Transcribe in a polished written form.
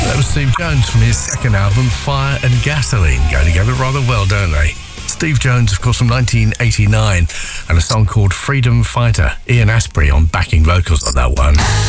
That was Steve Jones from his second album, Fire and Gasoline. Go together rather well, don't they? Steve Jones, of course, from 1989, and a song called Freedom Fighter. Ian Astbury on backing vocals on that one.